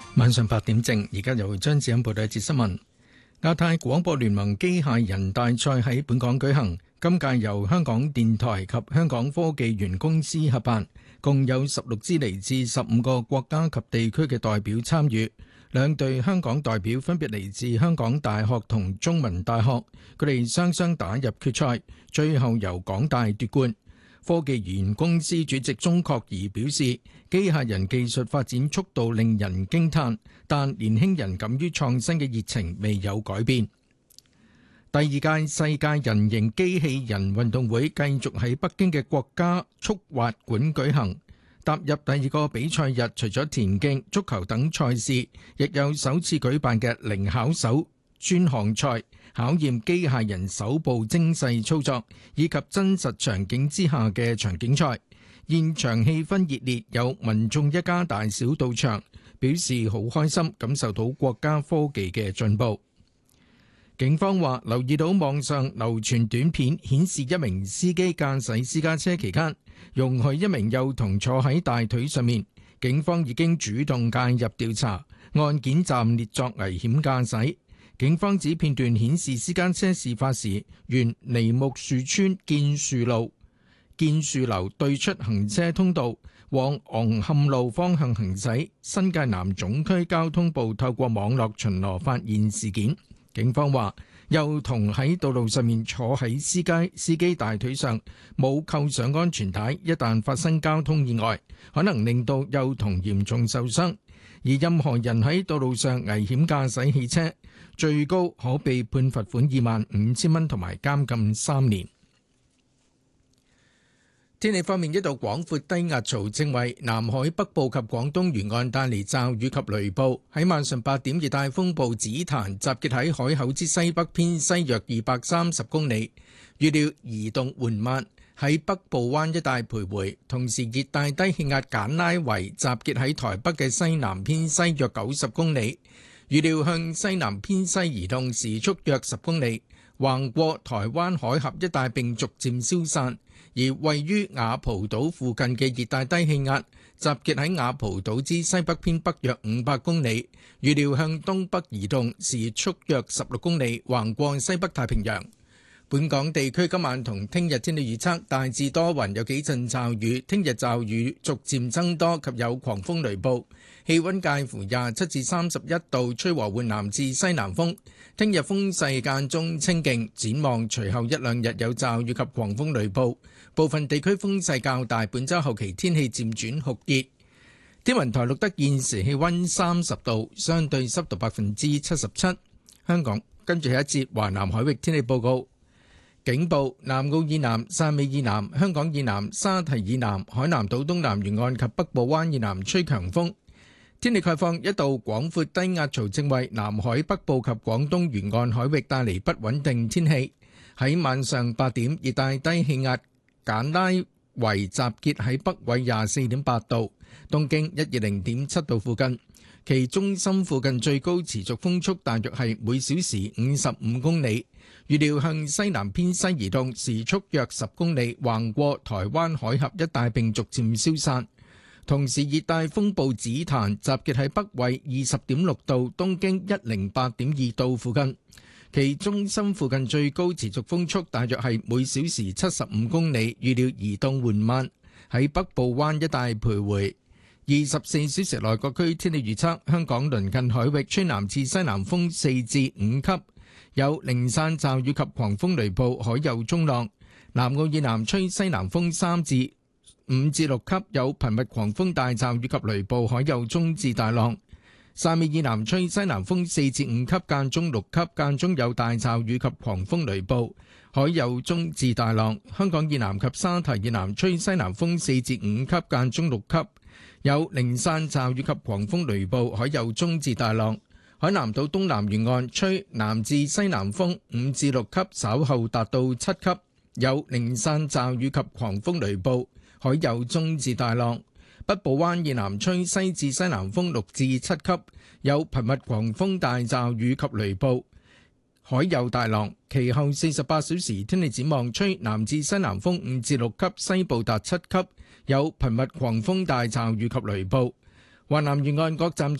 晚上8點正，而家由張子欣報道一節新聞。亞太廣播聯盟機械人大賽喺本港舉行，今屆由香港電台及香港科技園公司合辦，共有16支嚟自15個國家及地區嘅代表參與。兩隊香港代表分別嚟自香港大學同中文大學，佢哋雙雙打入決賽，最後由港大奪冠。科技園公司主席鍾確儀表示，機械人技術發展速度令人驚嘆，但年輕人敢於創新嘅熱情未有改變。第二屆世界人形機器人運動會繼續喺北京嘅國家速滑館舉行，踏入第二個比賽日，除咗田徑、足球等賽事，亦有首次舉辦嘅零巧手專項賽，考驗機械人手部精細操作以及真實場景之下嘅場景賽。現場氣氛熱烈，有民眾一家大小到場，表示好開心，感受到國家科技嘅進步。警方話留意到網上流傳短片，顯示一名司機駕駛私家車期間，容許一名幼童坐喺大腿上面。警方已經主動介入調查，案件暫列作危險駕駛。警方指片段顯示私家車事發時沿梨木樹村建樹樓對出行車通道往昂坎路方向行駛。新界南總區交通部透過網絡巡邏發現事件。警方話幼童喺道路上面坐喺司機大腿上，冇扣上安全帶，一旦發生交通意外，可能令到幼童嚴重受傷。而任何人喺道路上危險駕駛汽車，最高可被判罰款25,000蚊同埋監禁3年。天氣方面，一道廣闊低壓槽正為南海北部及廣東沿岸帶嚟驟雨及雷暴。喺晚上8點，熱帶風暴紫檀集結喺海口之西北偏西約230公里，預料移動緩慢，喺北部灣一帶徘徊。同時，熱帶低氣壓簡拉維集結喺台北嘅西南偏西約90公里，預料向西南偏西移動，時速約10公里，橫過台灣海峽一帶並逐漸消散。而位於雅蒲島附近嘅熱帶低氣壓集結喺雅蒲島之西北偏北約500公里，預料向東北移動，時速約16公里，橫過西北太平洋。本港地區今晚同聽日天氣預測大致多雲，有幾陣驟雨，聽日驟雨逐漸增多及有狂風雷暴，氣溫介乎27至31度，吹和緩南至西南風。聽日風勢間中清勁，展望隨後一兩日有驟雨及狂風雷暴，部分地區風勢較大。本週後期天氣漸轉酷熱。天文台錄得現時氣溫30度，相對濕度77%。香港跟住係一節華南海域天氣報告。警報：南澳以南、汕尾以南、香港以南、沙堤以南、海南島東南沿岸及北部灣以南吹強風。天氣概況：一道廣闊低壓槽正為南海北部及廣東沿岸海域帶嚟不穩定天氣。喺晚上8點，熱帶低氣壓簡拉維集結喺北緯24.8度、東經120.7度附近，其中心附近最高持續風速大約係每小時55公里。預料向西南偏西移動，時速約10公里，橫過台灣海峽一帶並逐漸消散。同時，熱帶風暴紫檀集結喺北緯20.6度、東經108.2度附近，其中心附近最高持續風速大約係每小時75公里，預料移動緩慢，喺北部灣一帶徘徊。24小時內各區天氣預測：香港鄰近海域吹南至西南風4至5級。有零散驟雨及狂風雷暴，海有中浪。南澳以南吹西南風3至5至6級，有頻密狂風大驟雨及雷暴，海有中至大浪。汕尾以南吹西南風4至5級，間中6級，間中有大驟雨及狂風雷暴，海有中至大浪。香港以南及沙堤以南吹西南風4至5級，間中6級，有零散驟雨及狂風雷暴，海有中至大浪。海南島東南沿岸吹南至西南風5至6級，稍後達到7級，有零散驟雨及狂風雷暴，海有中至大浪。北部灣以南吹西至西南風6至7級，有頻密狂風大驟雨及雷暴，海有大浪。其後48小時天氣展望，吹南至西南風5至6級，西部達7級，有頻密狂風大驟雨及雷暴。華南沿岸各站